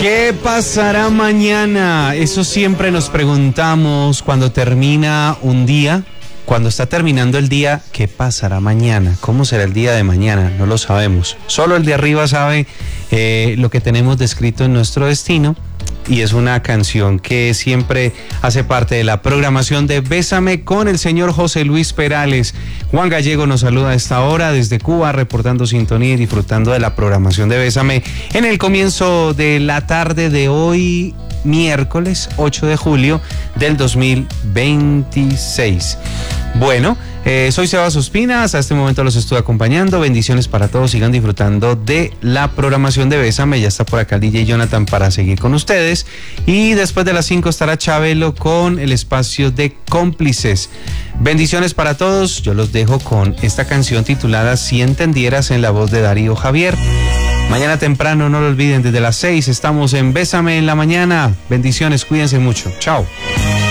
¿Qué pasará mañana? Eso siempre nos preguntamos cuando termina un día, cuando está terminando el día, ¿qué pasará mañana? ¿Cómo será el día de mañana? No lo sabemos. Solo el de arriba sabe lo que tenemos descrito en nuestro destino. Y es una canción que siempre hace parte de la programación de Bésame con el señor José Luis Perales. Juan Gallego nos saluda a esta hora desde Cuba, reportando sintonía y disfrutando de la programación de Bésame en el comienzo de la tarde de hoy, miércoles 8 de julio del 2026. Bueno, soy Sebas Ospina, hasta este momento los estoy acompañando. Bendiciones para todos, sigan disfrutando de la programación de Bésame. Ya está por acá el DJ Jonathan para seguir con ustedes. Y después de las 5 estará Chabelo con el espacio de cómplices. Bendiciones para todos, yo los dejo con esta canción titulada Si Entendieras, en la voz de Darío Javier. Mañana temprano, no lo olviden, desde las 6 estamos en Bésame en la mañana. Bendiciones, cuídense mucho. Chao.